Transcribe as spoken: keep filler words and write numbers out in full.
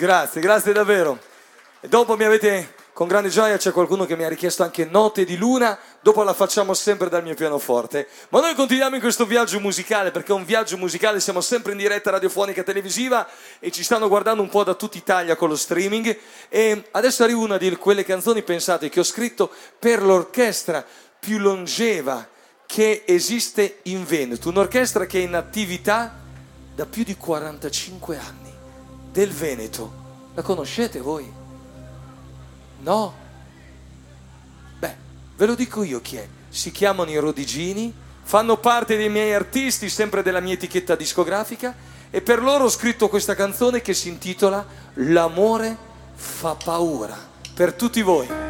Grazie, grazie davvero. E dopo mi avete, con grande gioia, c'è qualcuno che mi ha richiesto anche Notte di Luna, dopo la facciamo sempre dal mio pianoforte. Ma noi continuiamo in questo viaggio musicale, perché è un viaggio musicale, siamo sempre in diretta radiofonica e televisiva e ci stanno guardando un po' da tutta Italia con lo streaming. E adesso arriva una di quelle canzoni, pensate, che ho scritto per l'orchestra più longeva che esiste in Veneto, un'orchestra che è in attività da più di quarantacinque anni, del Veneto. La conoscete voi? No? Beh, ve lo dico io chi è. Si chiamano i Rodigini, fanno parte dei miei artisti, sempre della mia etichetta discografica, e per loro ho scritto questa canzone che si intitola L'amore fa paura, per tutti voi.